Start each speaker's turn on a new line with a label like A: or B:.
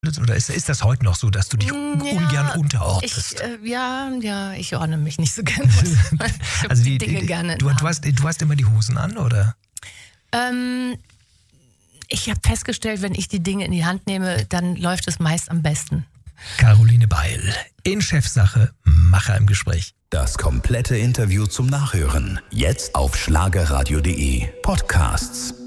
A: Oder ist das heute noch so, dass du dich ungern unterordnest?
B: Ich ordne mich nicht so gerne. Ich
A: also
B: die Dinge gerne.
A: Du hast immer die Hosen an, oder?
B: Ich habe festgestellt, wenn ich die Dinge in die Hand nehme, dann läuft es meist am besten.
A: Caroline Beil, in Chefsache, Macher im Gespräch.
C: Das komplette Interview zum Nachhören. Jetzt auf schlagerradio.de Podcasts.